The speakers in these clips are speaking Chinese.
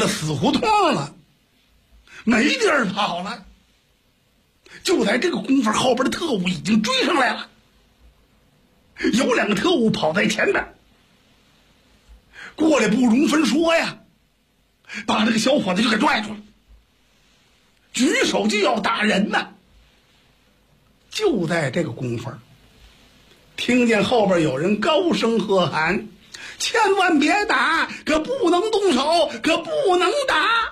死胡同了，没地儿跑了。就在这个功夫，后边的特务已经追上来了，有2个特务跑在前边，过来不容分说呀，把这个小伙子就给拽住了，举手就要打人呢。就在这个功夫，听见后边有人高声喝喊：“千万别打，可不能动手，可不能打！”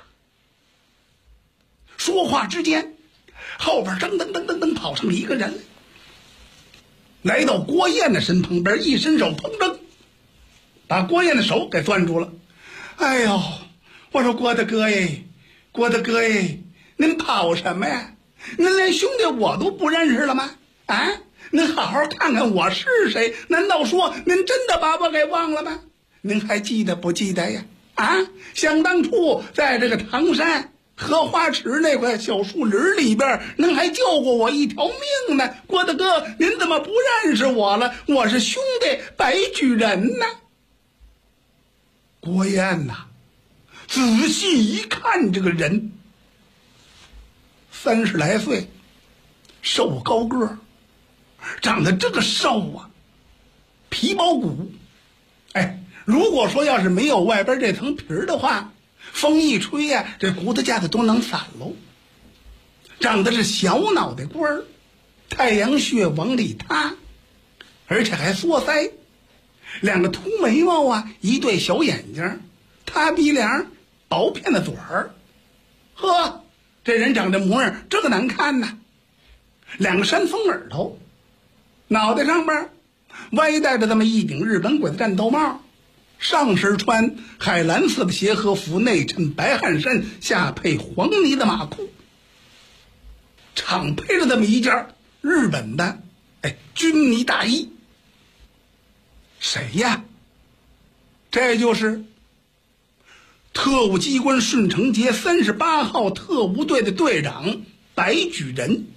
说话之间，后边噔噔噔噔噔跑上一个人来到郭燕的身旁边，一伸手砰噔，把郭燕的手给攥住了。哎呦，我说郭大哥哎，郭大哥哎，您跑什么呀？您连兄弟我都不认识了吗？啊，您好好看看我是谁？难道说您真的把我给忘了吗？您还记得不记得呀？啊，想当初在这个唐山荷花池那块小树林里边，您还救过我一条命呢。郭大哥，您怎么不认识我了？我是兄弟白举人呢。郭燕呐，仔细一看这个人，30来岁，瘦高个，长得这个瘦啊，皮包骨。哎，如果说要是没有外边这层皮的话，风一吹呀，这骨头架子都能散喽。长得是小脑袋瓜儿，太阳穴往里塌，而且还缩腮，2个凸眉毛啊，一对小眼睛，塌鼻梁，薄片的嘴儿。呵，这人长这模样这个难看呐！2个山峰耳朵，脑袋上边歪戴着这么一顶日本鬼的战斗帽，上身穿海蓝色的协和服，内衬白汗衫，下配黄呢的马裤，敞配着这么一件日本的军呢大衣。谁呀？这就是特务机关顺城街38号特务队的队长白举人。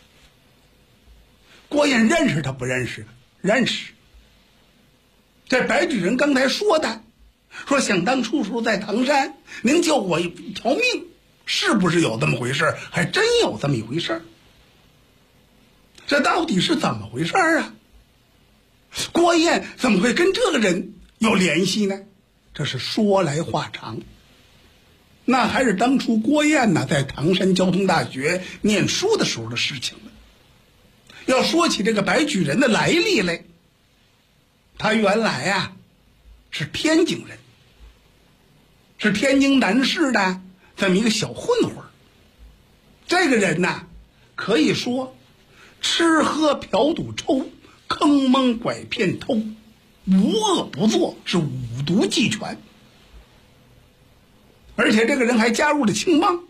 郭燕认识他不认识？认识。这白举人刚才说的，说想当初时候在唐山您救我一条命，是不是有这么回事？还真有这么一回事。这到底是怎么回事啊？郭燕怎么会跟这个人有联系呢？这是说来话长。那还是当初郭燕呢在唐山交通大学念书的时候的事情了。要说起这个白举人的来历来，他原来啊是天津人，是天津南市的这么一个小混混。这个人呢，可以说吃喝嫖赌抽，坑蒙拐骗偷，无恶不作，是五毒俱全。而且这个人还加入了青帮。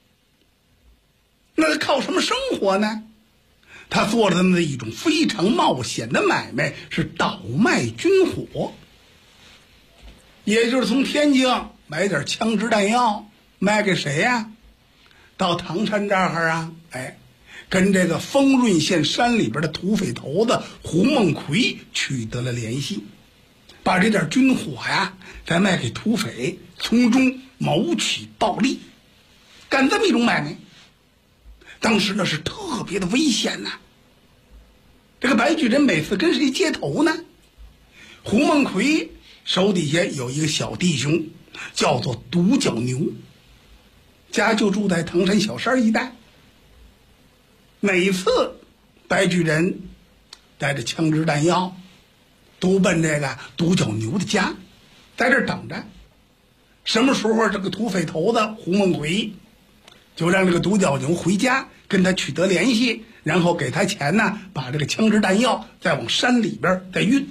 那他靠什么生活呢？他做了这么一种非常冒险的买卖，是倒卖军火。也就是从天津买点枪支弹药，卖给谁呀？到唐山这儿啊，跟这个丰润县山里边的土匪头子胡梦奎取得了联系，把这点军火呀再卖给土匪，从中谋取暴利，干这么一种买卖。当时那是特别的危险呐。这个白举人每次跟谁接头呢？胡梦奎手底下有一个小弟兄，叫做独角牛，家就住在唐山小山一带。每次白举人带着枪支弹药都奔这个独角牛的家，在这等着。什么时候这个土匪头子胡梦奎就让这个独角牛回家跟他取得联系，然后给他钱呢，把这个枪支弹药再往山里边再运。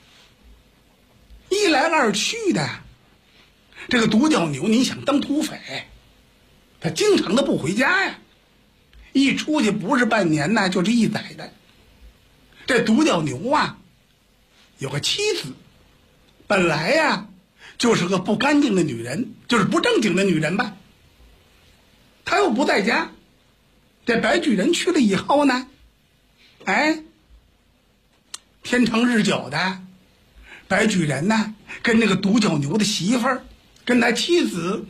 一来二去的，这个独角牛你想当土匪，他经常的不回家呀，一出去不是半年呢，就是一载的。这独角牛啊有个妻子，本来呀就是个不干净的女人，就是不正经的女人吧。他又不在家，这白举人去了以后呢，天长日久的，白举人呢跟那个独角牛的媳妇儿跟他妻子